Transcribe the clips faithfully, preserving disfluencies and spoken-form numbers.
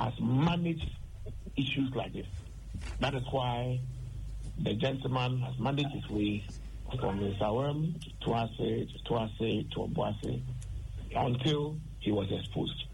has managed issues like this. That is why the gentleman has managed his way from Zawem to Ase, to Ase, to Obuasi, until he was exposed.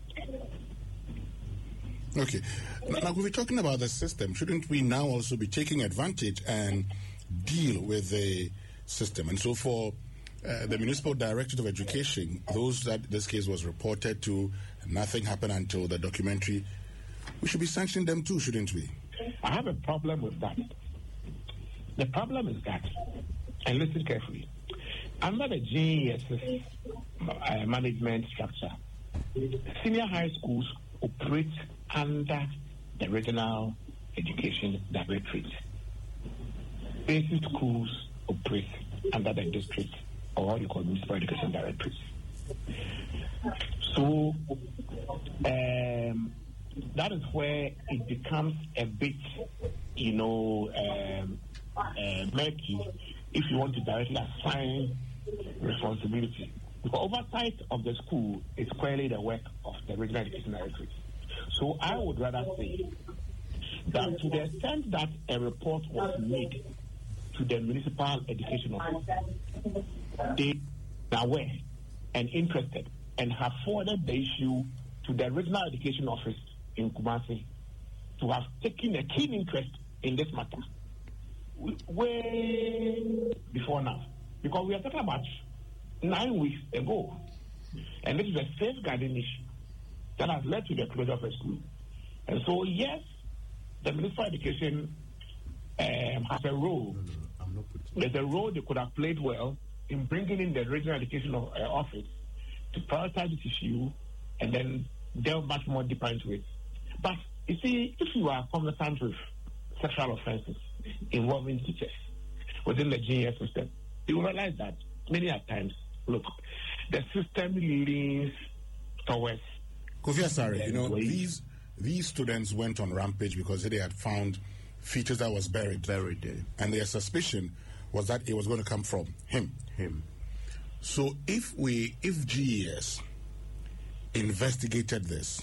Okay. Now, we're talking about the system. Shouldn't we now also be taking advantage and deal with the system? And so for uh, the Municipal Directorate of Education, those that this case was reported to, nothing happened until the documentary, we should be sanctioning them too, shouldn't we? I have a problem with that. The problem is that, and listen carefully, under the G E S S uh, management structure, senior high schools operate under the Regional Education Directorate. Basic schools operate under the district, or what you call Municipal Education Directorate. So um, that is where it becomes a bit, you know, um, uh, murky if you want to directly assign responsibility. Because oversight of the school is clearly the work of the Regional Education Directorate. So I would rather say that to the extent that a report was made to the Municipal Education Office, they are aware and interested and have forwarded the issue to the Regional Education Office in Kumasi to have taken a keen interest in this matter way before now. Because we are talking about nine weeks ago. And this is a safeguarding issue that has led to the closure of a school. And so, yes, the Municipal Education um, has a role. No, no, I'm not putting There's a role they could have played well in bringing in the Regional Education of, uh, Office to prioritize this issue and then delve much more deeper into it. But, you see, if you are conversant with sexual offenses involving teachers within the G E S system, you will realize that many at times, look, the system leans towards... Kofi Asare, you know, these these students went on rampage because they had found features that was buried. Buried there. And their suspicion was that it was going to come from him. Him. So if we, if G E S investigated this,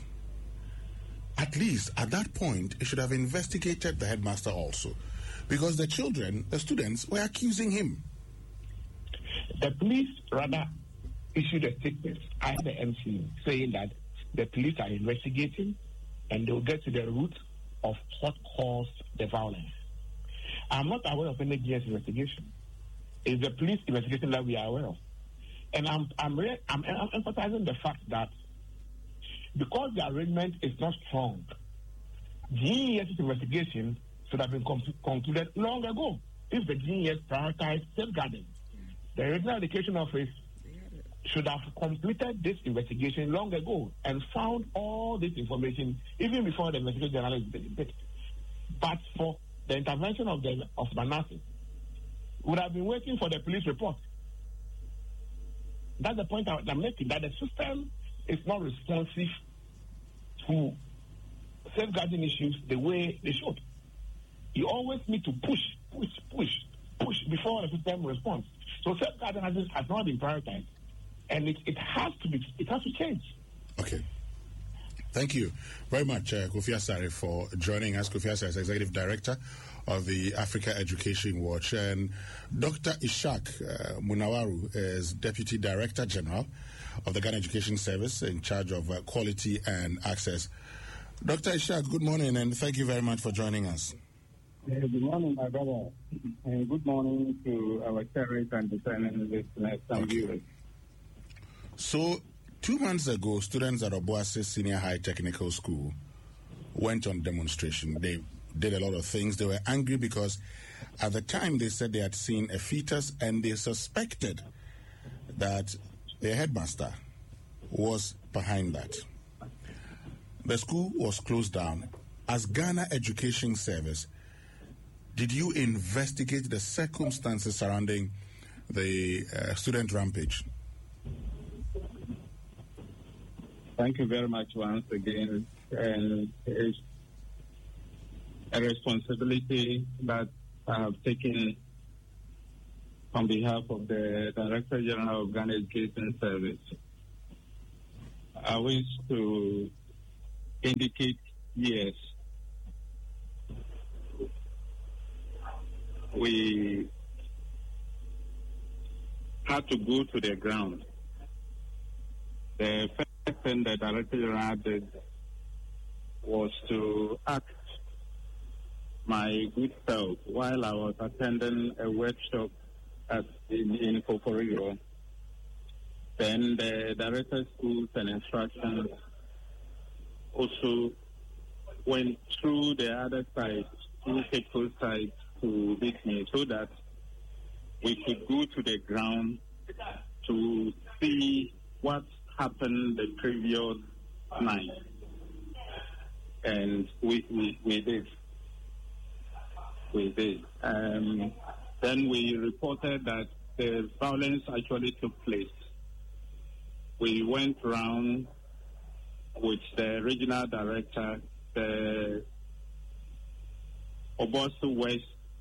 at least at that point, it should have investigated the headmaster also. Because the children, the students, were accusing him. The police rather issued a statement at the M C saying that the police are investigating and they'll get to the root of what caused the violence. I'm not aware of any G S investigation. It's the police investigation that we are aware of. And I'm I'm, re- I'm, I'm emphasizing the fact that because the arrangement is not strong, G E S investigation should have been com- concluded long ago if the G E S prioritized safeguarding. The Regional Education Office should have completed this investigation long ago and found all this information even before the investigation journalist did. But for the intervention of the of Manasseh, would have been waiting for the police report. That's the point I'm making, that the system is not responsive to safeguarding issues the way they should. You always need to push, push, push, push before the system responds. So safeguarding has, has not been prioritized, and it, it has to be, it has to change. Okay. Thank you very much, uh, Kofi Asare, for joining us. Kofi Asare is Executive Director of the Africa Education Watch. And Doctor Ishak uh, Munawaru is Deputy Director General of the Ghana Education Service in charge of uh, quality and access. Doctor Ishak, good morning, and thank you very much for joining us. Uh, good morning, my brother. Uh, good morning to our terrorists and discerning listeners and viewers. So, two months ago, students at Obuasi Senior High Technical School went on demonstration. They did a lot of things. They were angry because at the time they said they had seen a fetus and they suspected that their headmaster was behind that. The school was closed down. As Ghana Education Service, did you investigate the circumstances surrounding the uh, student rampage? Thank you very much once again. And it's a responsibility that I have taken on behalf of the Director General of Ghana Education Service. I wish to indicate years, we had to go to the ground. The first thing the Director General did was to ask my good self while I was attending a workshop at, in, in Kokoriro. Then the Director of Schools and Instructions also went through the other side, through Capecoast side, to meet me so that we could go to the ground to see what happened the previous night. And we, we, we did. We did. Um, then we reported that the violence actually took place. We went around with the regional director, the Obosu West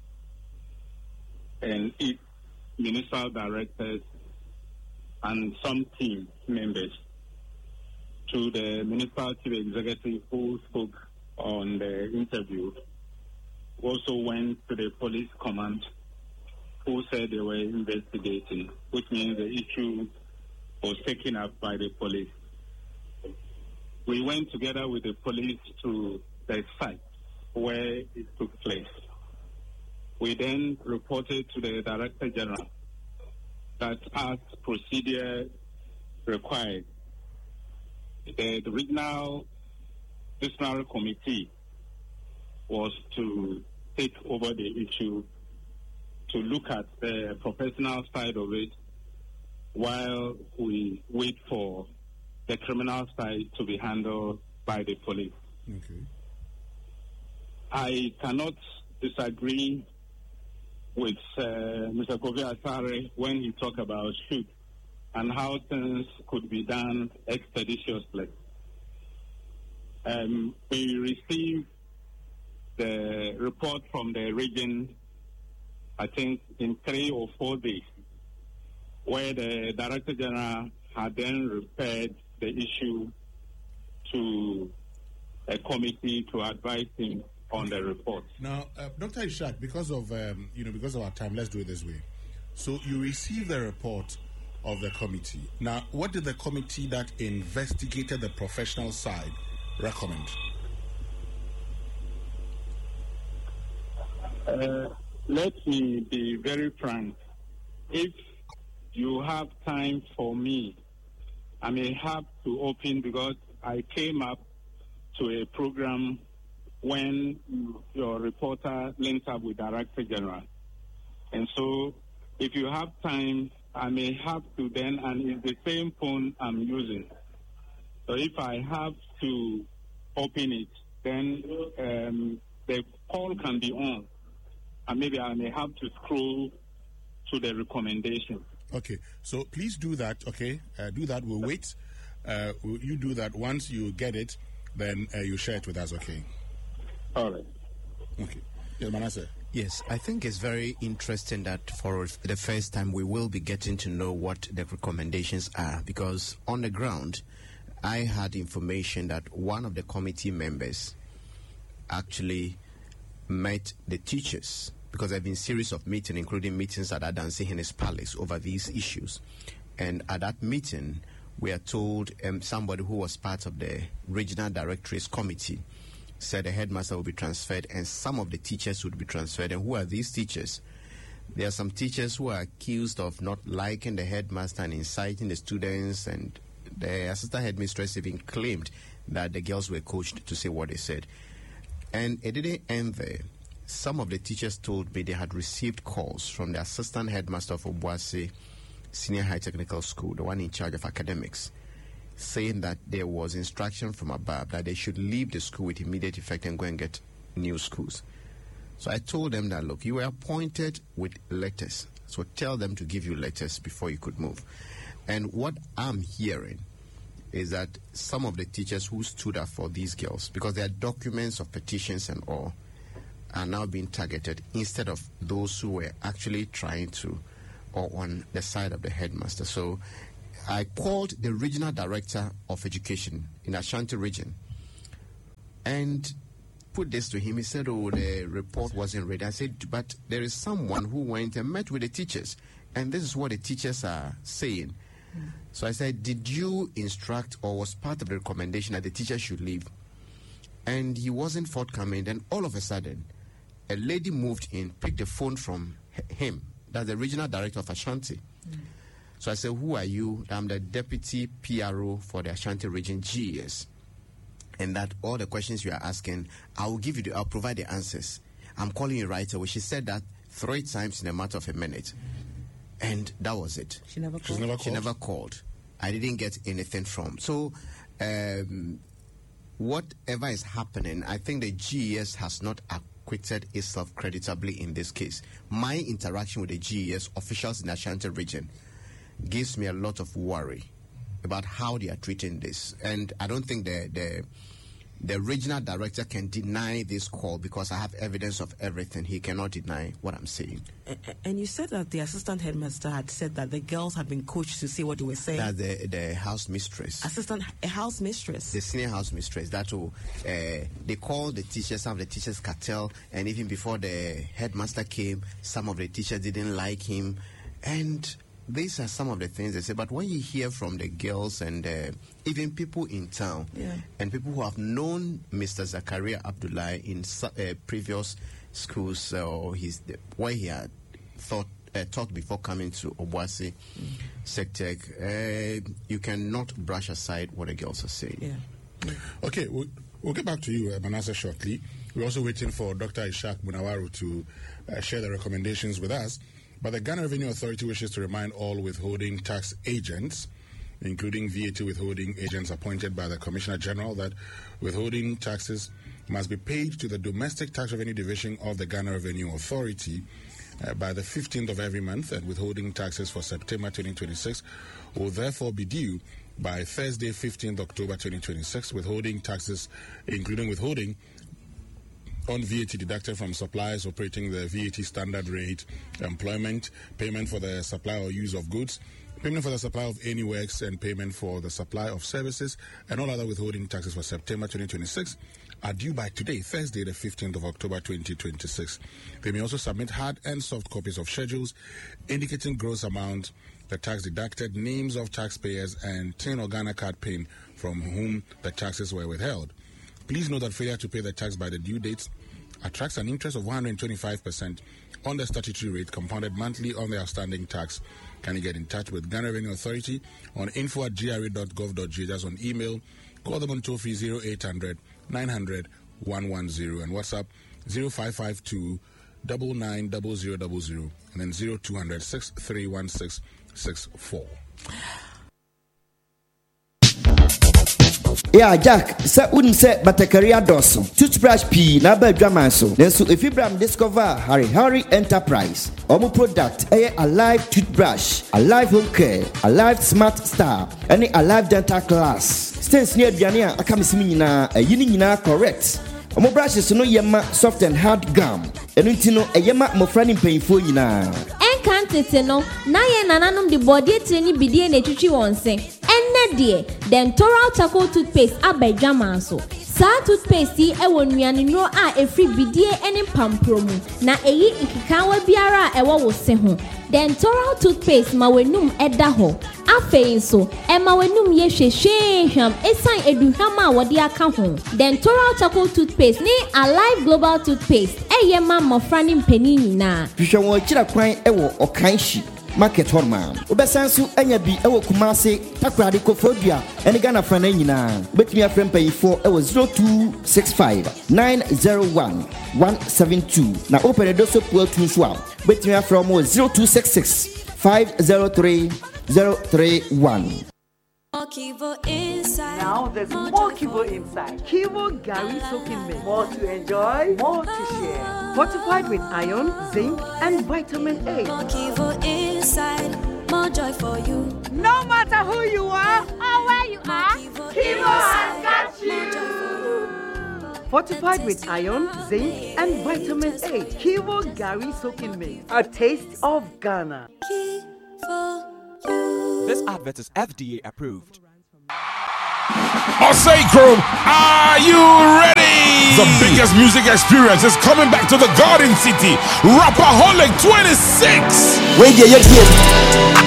and East municipal directors, and some team members to the municipal chief executive who spoke on the interview. Also went to the police command who said they were investigating, which means the issue was taken up by the police. We went together with the police to the site where it took place. We then reported to the Director General that as procedure required, the, the regional disciplinary committee was to take over the issue, to look at the professional side of it while we wait for the criminal side to be handled by the police. Okay. I cannot disagree with uh, Mister Kofi Asare when he talked about shoot and how things could be done expeditiously. Um, we received the report from the region, I think, in three or four days, where the Director General had then referred the issue to a committee to advise him on the report. Now, uh, Doctor Ishak, because of um, you know, because of our time, let's do it this way. So you received the report of the committee. Now, what did the committee that investigated the professional side recommend? Uh, let me be very frank. If you have time for me, I may have to open, because I came up to a program when your reporter linked up with Director General. And so if you have time, I may have to then, and it's the same phone I'm using. So if I have to open it, then um, the call can be on. And maybe I may have to scroll to the recommendation. Okay, so please do that, okay? Uh, do that. We'll wait. Uh, you do that. Once you get it, then uh, you share it with us, okay? All right. Okay. Yes, Manasseh. Yes, I think it's very interesting that for the first time we will be getting to know what the recommendations are, because on the ground, I had information that one of the committee members actually met the teachers, because there have been a series of meetings, including meetings at Adansi Hennes Palace over these issues. And at that meeting, we are told um, somebody who was part of the regional directorates committee said the headmaster will be transferred and some of the teachers would be transferred. And who are these teachers? There are some teachers who are accused of not liking the headmaster and inciting the students, and the assistant headmistress even claimed that the girls were coached to say what they said. And it didn't end there. Some of the teachers told me they had received calls from the assistant headmaster of Obuasi Senior High Technical School, the one in charge of academics, saying that there was instruction from above that they should leave the school with immediate effect and go and get new schools. So I told them that, look, you were appointed with letters, so tell them to give you letters before you could move. And what I'm hearing is that some of the teachers who stood up for these girls, because there are documents of petitions and all, are now being targeted instead of those who were actually trying to, or on the side of the headmaster. So I called the regional director of education in Ashanti region and put this to him. He said, oh, the report wasn't ready. I said, but there is someone who went and met with the teachers, and this is what the teachers are saying. Mm. So I said, did you instruct or was part of the recommendation that the teachers should leave? And he wasn't forthcoming. Then all of a sudden, a lady moved in, picked the phone from him. That's the regional director of Ashanti. Mm. So I said, who are you? I'm the deputy P R O for the Ashanti region, G E S. And that all the questions you are asking, I will give you, the, I'll provide the answers. I'm calling you right away. She said that three times in a matter of a minute. And that was it. She never called? She's never called? She never called. I didn't get anything from. So, um, whatever is happening, I think the G E S has not acquitted itself creditably in this case. My interaction with the G E S officials in the Ashanti region gives me a lot of worry about how they are treating this. And I don't think the, the the regional director can deny this call because I have evidence of everything. He cannot deny what I'm saying. And you said that the assistant headmaster had said that the girls had been coached to say what they were saying. That's the, the house mistress. Assistant, a house mistress. The senior house mistress. That will, uh, they called the teachers, some of the teachers cartel, and even before the headmaster came, some of the teachers didn't like him. And these are some of the things they say. But when you hear from the girls and uh, even people in town, yeah. and people who have known Mister Zakaria Abdullahi in uh, previous schools uh, or his where he had thought uh, taught before coming to Obuasi mm. Sectec, uh, you cannot brush aside what the girls are saying. Yeah. Yeah. Okay, we'll, we'll get back to you, uh, Manasseh, shortly. We're also waiting for Doctor Ishaq Munawaru to uh, share the recommendations with us. But the Ghana Revenue Authority wishes to remind all withholding tax agents, including V A T withholding agents appointed by the Commissioner General, that withholding taxes must be paid to the Domestic Tax Revenue Division of the Ghana Revenue Authority uh, by the fifteenth of every month, and withholding taxes for September twenty twenty-six will therefore be due by Thursday, fifteenth of October twenty twenty-six. Withholding taxes, including withholding on V A T deducted from suppliers operating the V A T standard rate, employment, payment for the supply or use of goods, payment for the supply of any works, and payment for the supply of services, and all other withholding taxes for September twenty twenty-six are due by today, Thursday, the fifteenth of October twenty twenty-six. They may also submit hard and soft copies of schedules indicating gross amount, the tax deducted, names of taxpayers, and tin or Ghana card pin from whom the taxes were withheld. Please note that failure to pay the tax by the due date attracts an interest of one hundred twenty-five percent on the statutory rate compounded monthly on the outstanding tax. Can you get in touch with Ghana Revenue Authority on info at g r a dot gov dot g? That's on email. Call them on toll free zero eight hundred nine hundred one one zero and WhatsApp zero five five two nine nine zero zero zero zero and then zero two hundred six three one six six four. Yeah, Jack, sa wouldn't say but a career dorsum. Toothbrush P, Naba Dramaso. Then so if you bram discover Harry Harry Enterprise, Omo product, a alive toothbrush, alive home care, alive smart star, any alive dental class. Stands near Diania, Akamisimina, a unina correct. Omo brushes no yema soft and hard gum. And you know a yema mofranin painful yina. Encantete no, na ye nananum the body tini bidie ne chuchi wonse. Enne die, Dentoral Charcoal Toothpaste abedjama so. Sa toothpaste yi e won nuane no a efri bidie ene pampromu na eyi nkikawa biara e wo wo se ho. Dentoral Toothpaste ma wenum eda ho. Afei so, e ma wenum ye hwehwehwam esan eduham a wode aka ho. Dentoral Charcoal Toothpaste ni Alive Global Toothpaste e ye ma mofra ni mpani nyina. Hwehwe won kira kwan e wo Okanshi market hormone. Obesansu anya bi e wo Kumase takrade Kofodua ene Ghana fana nyina. Obetumi afrem pay for e wo zero two six five nine zero one one seven two na open edoso puel tunso a obetumi afrem mo zero two six six five zero three zero three one. Now there's more Kivo inside. Kivo Gary soaking milk. More to enjoy, more to share. Fortified with iron, zinc, and vitamin A. More Kivo inside, more joy for you. No matter who you are or where you are, Kivo has got you. Fortified with iron, zinc, and vitamin A. Kivo Gary soaking milk. A taste of Ghana. Kivo. This advert is F D A approved. Osei Chrome, are you ready? The biggest music experience is coming back to the Garden City. Rapaholic twenty-six. Wait, yeah, yeah.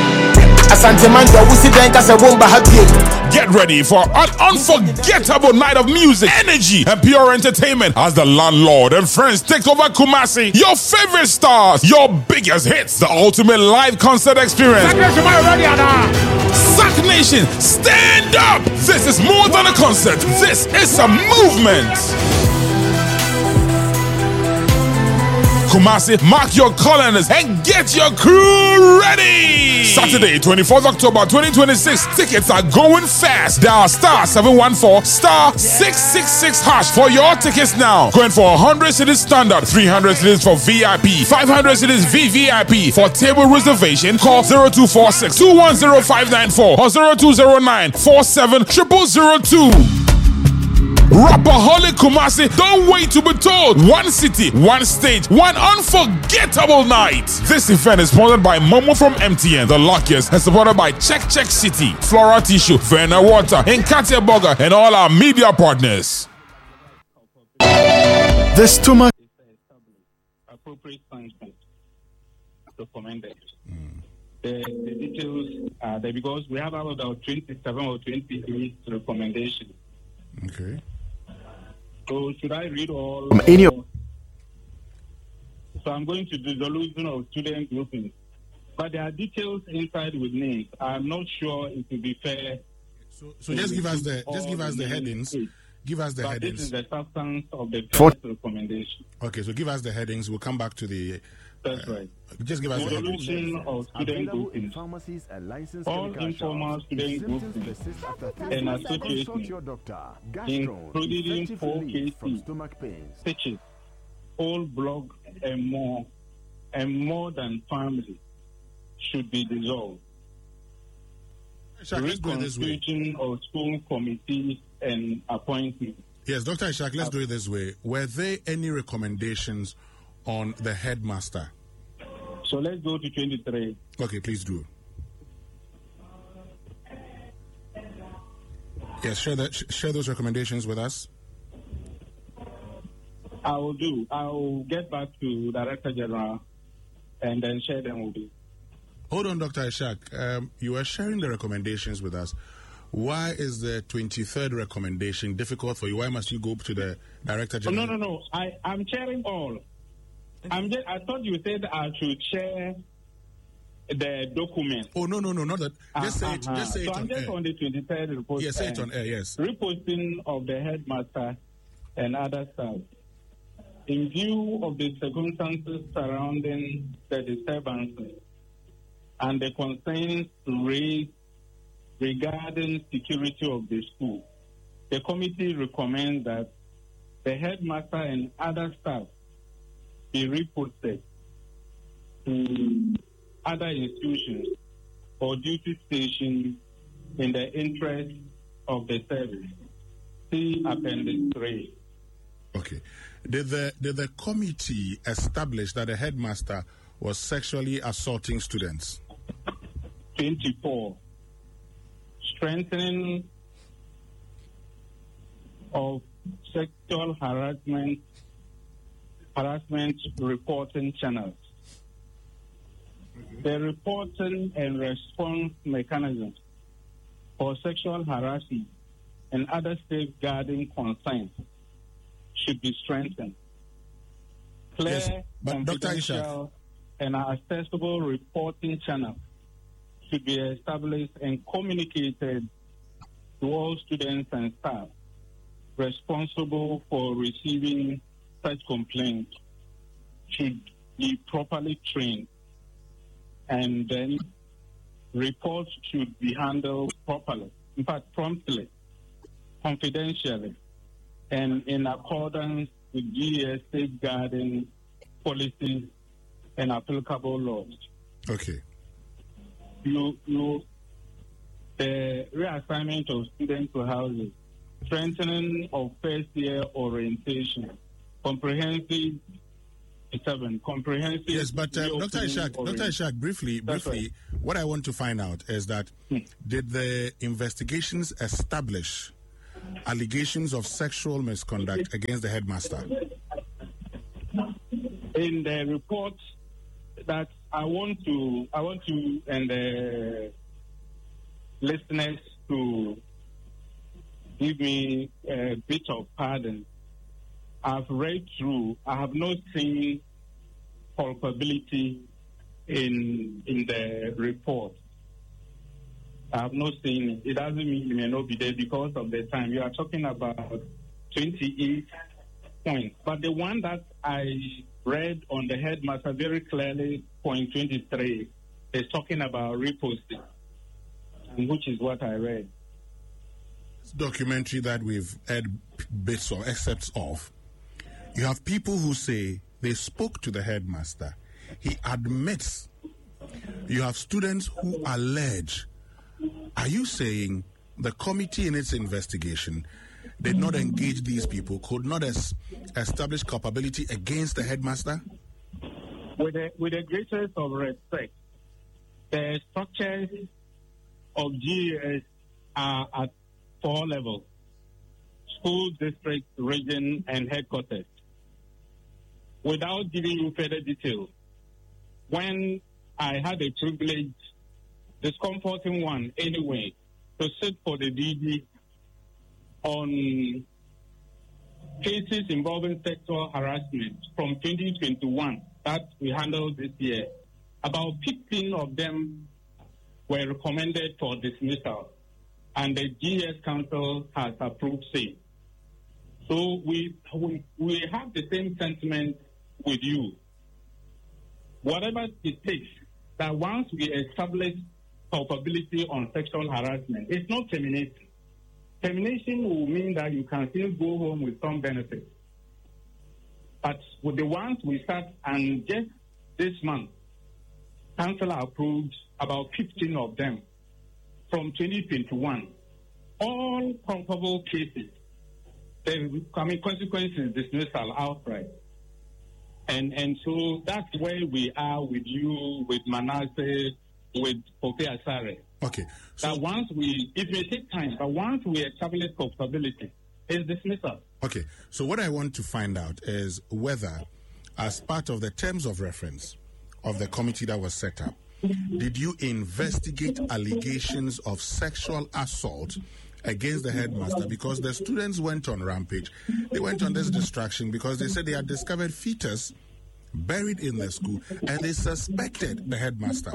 Get ready for an unforgettable night of music, energy, and pure entertainment as the landlord and friends take over Kumasi. Your favorite stars, your biggest hits, the ultimate live concert experience. Sac Nation, stand up! This is more than a concert. This is a movement. Kumasi, mark your calendars and get your crew ready. Saturday, twenty-fourth October twenty twenty-six. Tickets are going fast. Dial star seven one four star six six six hash for your tickets now. Going for one hundred cedis standard, three hundred cedis for V I P, five hundred cedis V V I P. For table reservation, call zero two four six two one zero five nine four or zero two zero nine four seven zero zero zero two. Rapaholic Kumasi, don't wait to be told. One city, one stage, one unforgettable night. This event is sponsored by Momo from M T N, the luckiest, and supported by Check Check City, Flora Tissue, Verna Water, and Katia Burger, and all our media partners. The stomach appropriate punishment recommended. Mm. The, the details are there because we have about twenty-seven or twenty-eight recommendations. Okay. So should I read all? Um, in your- so I'm going to dissolution of student grouping. But there are details inside with names. I'm not sure it will be fair. So, so just give us the just give us the headings. Give us the but headings. This is the substance of the first recommendation. Okay, so give us the headings. We'll come back to the. That's uh, right. Just give us the headings. Dissolution of student grouping. All informal student grouping and associations, including four K C, stitches, all blog and more, and more than family, should be dissolved. Reconstitution of school committees and appointments. Yes, Doctor Ishak, let's do it this way. Were there any recommendations on the headmaster? So let's go to twenty-three. Okay, please do. Yes, share that. Share those recommendations with us. I will do. I will get back to Director General and then share them with you. Hold on, Doctor Ishak. Um, you are sharing the recommendations with us. Why is the twenty-third recommendation difficult for you? Why must you go to the Director General? Oh, no, no, no. I, I'm sharing all. I'm just, I thought you said I should share the document. Oh, no, no, no, not that. Just uh, say it, uh, just say so it I'm on just air. on the twenty-third report. Yes, say it on air, yes. Reposting of the headmaster and other staff. In view of the circumstances surrounding the disturbances and the concerns raised regarding security of the school, the committee recommends that the headmaster and other staff be reposted to other institutions or duty stations in the interest of the service. See Appendix three. Okay. Did the did the committee establish that the headmaster was sexually assaulting students? twenty-four. Strengthening of sexual harassment harassment reporting channels. The reporting and response mechanisms for sexual harassment and other safeguarding concerns should be strengthened. Clear, yes, but Doctor confidential, and accessible reporting channels should be established and communicated to all students and staff responsible for receiving such complaints should be properly trained, and then reports should be handled properly, in fact promptly, confidentially, and in accordance with G E S safeguarding policies and applicable laws. Okay. You, you, the reassignment of students to houses, strengthening of first year orientation, comprehensive seven, comprehensive. Yes, but uh, Doctor Ishak, Doctor Ishak, briefly, That's briefly, right. What I want to find out is that hmm. did the investigations establish allegations of sexual misconduct against the headmaster? In the report that I want to, I want to, and the listeners to give me a bit of pardon. I've read through. I have not seen culpability in in the report. I have not seen it. It doesn't mean it may not be there because of the time. You are talking about twenty-eight points. But the one that I read on the headmaster very clearly, point twenty-three, is talking about reposting, which is what I read. This documentary that we've heard bits or excerpts of, you have people who say they spoke to the headmaster. He admits. You have students who allege. Are you saying the committee in its investigation did not engage these people, could not es- establish culpability against the headmaster? With the, with the greatest of respect, the structures of G E S are at four levels: school, district, region, and headquarters. Without giving you further details, when I had a privilege, discomforting one anyway, to sit for the D G on cases involving sexual harassment from twenty twenty-one that we handled this year, about fifteen of them were recommended for dismissal, and the G S Council has approved same. So we, we we have the same sentiment with you. Whatever it takes, that once we establish culpability on sexual harassment, it's not termination. Termination will mean that you can still go home with some benefits. But with the ones we start, and just this month, Council approved about fifteen of them from twenty twenty-one. All culpable cases, the I mean, consequences dismissal outright. And and so that's where we are with you, with Manasseh, with Pope Asare. Okay. So that once we, it may take time, but once we establish culpability, it's dismissal. Okay. So what I want to find out is whether, as part of the terms of reference of the committee that was set up, did you investigate allegations of sexual assault against the headmaster? Because the students went on rampage. They went on this distraction because they said they had discovered fetus buried in the school and they suspected the headmaster.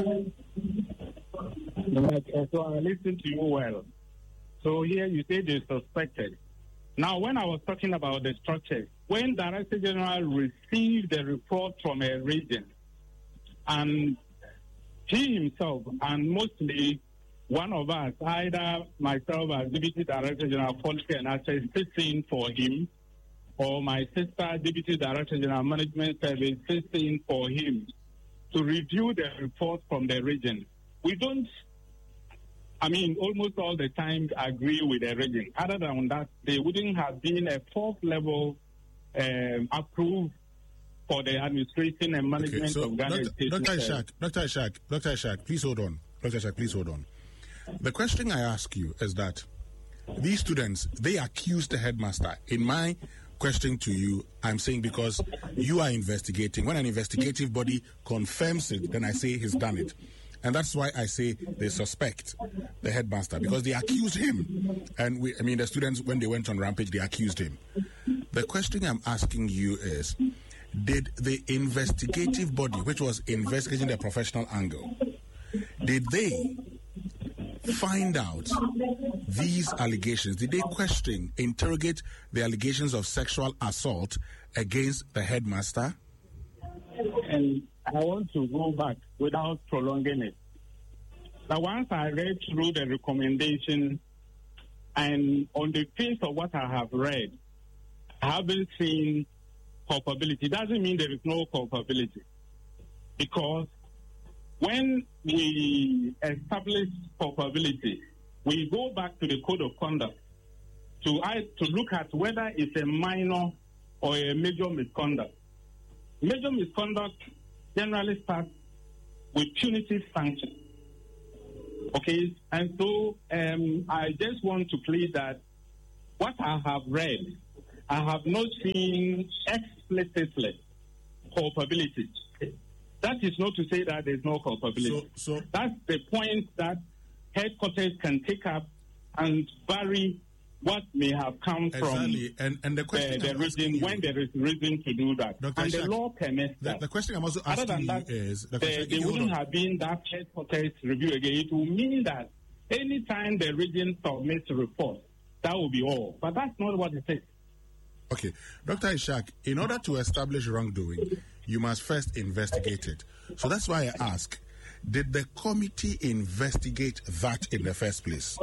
So I listened to you well. So here you say they suspected. Now, when I was talking about the structure, when Director General received the report from a region, and he himself, and mostly one of us, either myself as Deputy Director General Policy and Access, sits in for him, or my sister, Deputy Director General Management Service, sits in for him to review the report from the region. We don't, I mean, almost all the time agree with the region. Other than that, there wouldn't have been a fourth level um, approved for the administration and management okay, so of Ghana. Doctor Doctor Ishak, Doctor Ishak, Doctor Ishak, please hold on. Doctor Ishak, please hold on. The question I ask you is that these students, they accused the headmaster. In my question to you, I'm saying because you are investigating. When an investigative body confirms it, then I say he's done it. And that's why I say they suspect the headmaster, because they accused him. And we, I mean, the students, when they went on rampage, they accused him. The question I'm asking you is, did the investigative body, which was investigating the professional angle, did they find out these allegations? Did they question, interrogate the allegations of sexual assault against the headmaster? And I want to go back without prolonging it. But once I read through the recommendation, and on the face of what I have read, I haven't seen culpability. It doesn't mean there is no culpability. Because when we establish culpability, we go back to the code of conduct to, to look at whether it's a minor or a major misconduct. Major misconduct generally starts with punitive sanction. Okay, and so um, I just want to plead that what I have read, I have not seen explicitly culpability. That is not to say that there's no culpability. So, so that's the point that headquarters can take up and vary what may have come exactly. from and, and the, question the, the region when there is reason to do that. Doctor And Ishak, the law permits the, that. The question I'm also Other asking than you that, is... there they wouldn't have been that headquarters review again. It will mean that any time the region submits a report, that will be all. But that's not what it is. Okay. Doctor Ishak, in order to establish wrongdoing, you must first investigate it. So that's why I ask, did the committee investigate that in the first place?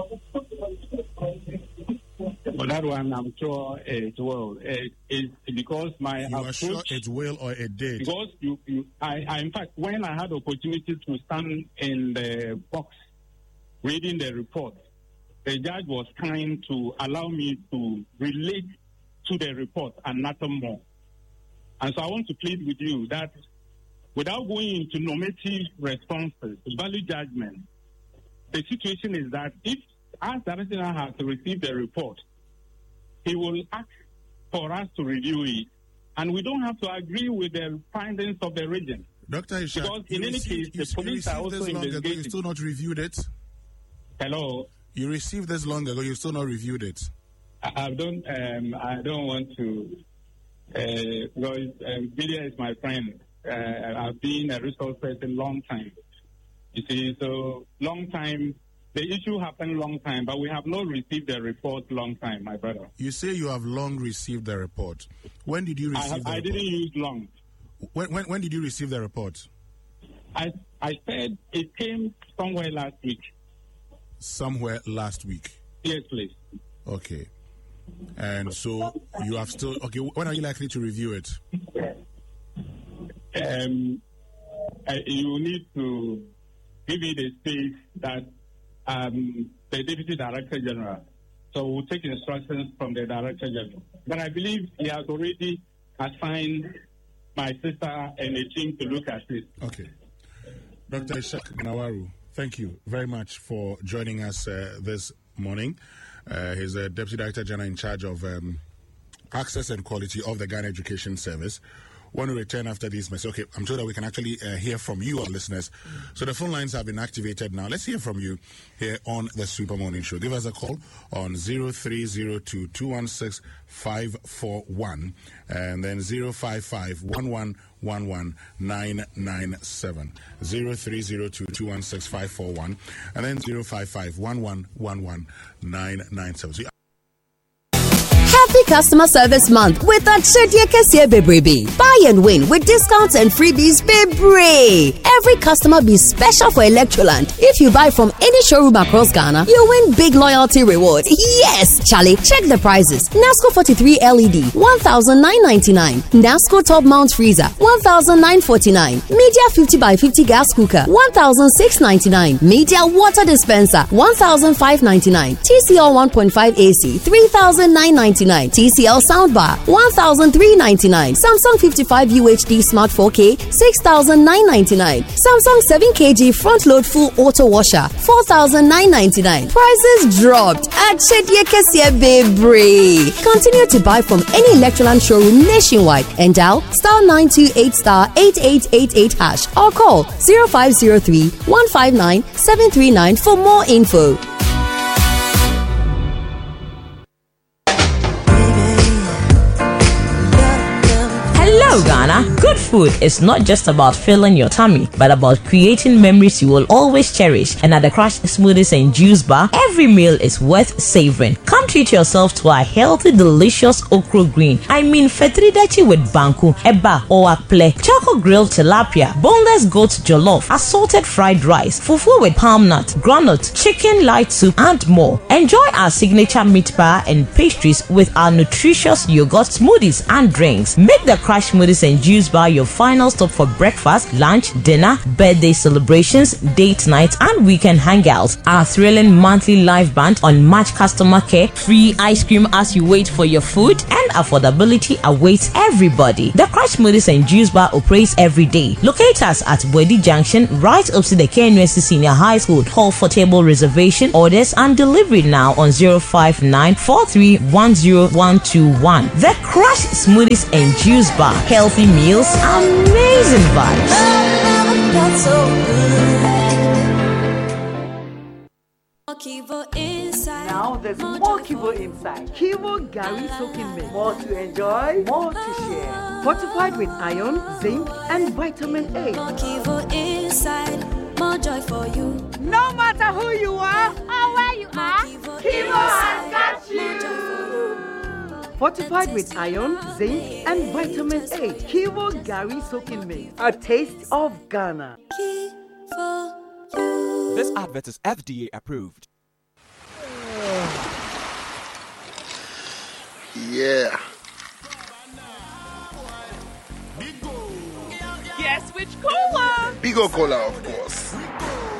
Well, that one, I'm sure it will. It, it, because my You approach, are sure it will or it did? Because you, you I, I, in fact, when I had the opportunity to stand in the box reading the report, the judge was kind to allow me to relate to the report and nothing more. And so I want to plead with you that without going into normative responses, value judgment, the situation is that if as the Director has received the report, he will ask for us to review it, and we don't have to agree with the findings of the region. Doctor Ishak, because in any received, case, the police are also investigating. You still not reviewed it? Hello. You received this long ago. You still not reviewed it? I, I don't. Um, I don't want to. Uh, because um, Media is my friend. Uh, I've been a resource person long time. You see, so long time. The issue happened long time, but we have not received the report long time, my brother. You say you have long received the report. When did you receive I, have, the I report? didn't use long. When, when when did you receive the report? I I said it came somewhere last week. Somewhere last week? Yes, please. Okay. And so you have still... Okay, when are you likely to review it? Um, uh, you need to give me the space that um, the Deputy Director General. So we'll take instructions from the Director General. But I believe he has already assigned my sister and a team to look at it. Okay. Doctor Ishak Nawaru, thank you very much for joining us uh, this morning. Uh, he's the Deputy Director General in charge of um, access and quality of the Ghana Education Service. When we return after these messages, okay, I'm sure that we can actually uh, hear from you, our listeners. So the phone lines have been activated now. Let's hear from you here on the Super Morning Show. Give us a call on zero three zero two, two one six, five four one and then zero five five, one one one one, nine nine seven. zero three zero two, two one six, five four one and then zero five five, one one one one, nine nine seven. So Happy Customer Service Month with a Chedie Kesie Bebrebe. Buy and win with discounts and freebies Bebre. Every customer be special for Electroland. If you buy from any showroom across Ghana, you win big loyalty rewards. Yes, Charlie, check the prices. NASCO forty-three L E D, one thousand nine hundred ninety-nine dollars. NASCO Top Mount Freezer, one thousand nine hundred forty-nine dollars. Media fifty by fifty Gas Cooker, one thousand six hundred ninety-nine dollars. Media Water Dispenser, one thousand five hundred ninety-nine dollars. T C L one point five A C, three thousand nine hundred ninety-nine dollars. T C L Soundbar, one thousand three hundred ninety-nine dollars. Samsung fifty-five U H D Smart four K, six thousand nine hundred ninety-nine dollars. Samsung seven kilogram front load full auto washer, four thousand nine hundred ninety-nine dollars. Prices dropped at Chedie Kesie Bebre. Continue to buy from any Electroland showroom nationwide and dial star nine two eight star eight eight eight eight hash or call zero five zero three, one five nine, seven three nine for more info. Hello, Ghana. Good food is not just about filling your tummy, but about creating memories you will always cherish. And at the Crush Smoothies and Juice Bar, every meal is worth savoring. Come treat yourself to a healthy, delicious okra green. I mean, fetridachi with banku, eba, or akple, choco grilled tilapia, boneless goat jollof, assorted fried rice, fufu with palm nut, granite, chicken light soup, and more. Enjoy our signature meat bar and pastries with our nutritious yogurt smoothies and drinks. Make the Crush Smoothies and Juice Bar Bar your final stop for breakfast, lunch, dinner, birthday celebrations, date nights, and weekend hangouts. Our thrilling monthly live band on match customer care, free ice cream as you wait for your food, and affordability awaits everybody. The Crush Smoothies and Juice Bar operates every day. Locate us at Bwedi Junction, right opposite the K N U S C Senior High School. Call for table reservation, orders, and delivery now on zero five nine four three one zero one two one. The Crush Smoothies and Juice Bar. Healthy meals, amazing vibes. Now there's more Kivo inside. Kivo Gary soaking milk. More to enjoy, more to share. Fortified with iron, zinc, and vitamin A. More Kivo inside, more joy for you. No matter who you are or where you are, Kivo has got you. Fortified with iron, zinc, and vitamin A. Kivo Gary soaking milk. A taste of Ghana. Kivo you. This advert is F D A approved. Yeah. Guess which cola? Bigo Cola, of course.